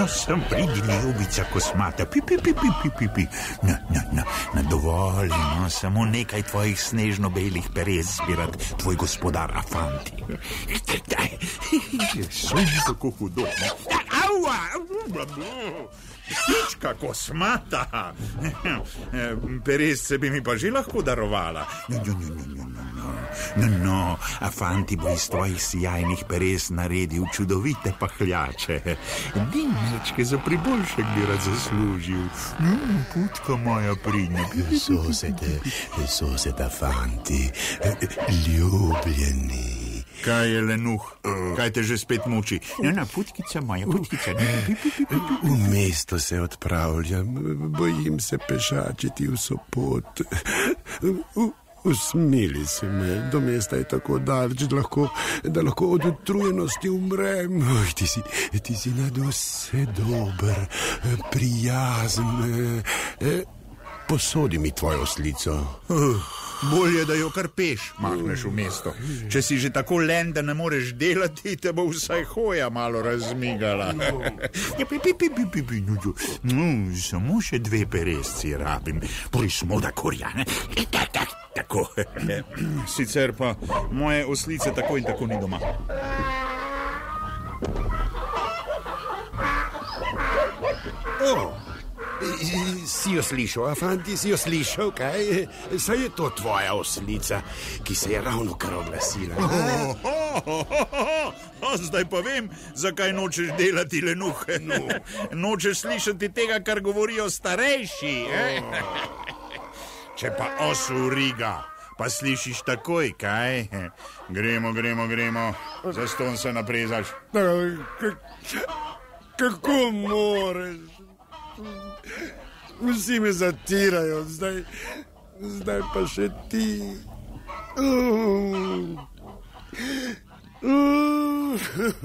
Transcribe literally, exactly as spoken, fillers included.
no sem pridi, ljubica kosmata. Pi, pi, pi, pi, pi, pi, pi. Na, na, na, na dovolj, no, samo nekaj tvojih snežno-belih perez zbirat, tvoj gospodar Afanti. Sem tako hudo. Aua! Ptička kosmata. Perezce bi mi pa že lahko darovala. No, no, no, no, no, no. No, no, Afanti bo iz tvojih sijajnih perez naredil čudovite pahljače. Dimečke za priboljšek bi rad zaslužil. Mm, putka moja pridna. Sosete, sosete Afanti, ljubljeni. Kaj je, lenuh? Kaj te že spet muči? No, na, putkica moja, putkica. V mesto se odpravljam, bojim se pešačiti v Sopot. Usmili se me, do mesta je tako daleč, da lahko, da lahko od utrujenosti umrem. Oj, ti si, ti si nadvse dober, prijazen. Posodi mi tvojo slico. Bolje, da jo kar peš, mahneš v mesto. Če si že tako len, da ne moreš delati, te bo vsaj hoja malo razmigala. Ja, pi, pi, pi, pi, pi, pi, no, no, samo še dve perezci rabim. Prismo da korjane. Tak, tak, tako. Sicer pa moje oslice tako in tako ni doma. Oh. Si jo slišal, Afanti, si jo slišal, kaj? Saj je to tvoja oslica, ki se je ravno kar oglasila. Oh, oh, oh, oh, oh. Zdaj pa vem, zakaj nočeš delati, lenuh. No. Nočeš slišati tega, kar govorijo starejši. Eh? Če pa osu riga, pa slišiš takoj, kaj? Gremo, gremo, gremo. Zaston se naprezaš. Kako moreš? Vsi me zatirajo, zdaj, zdaj pa še ti. Uh, uh.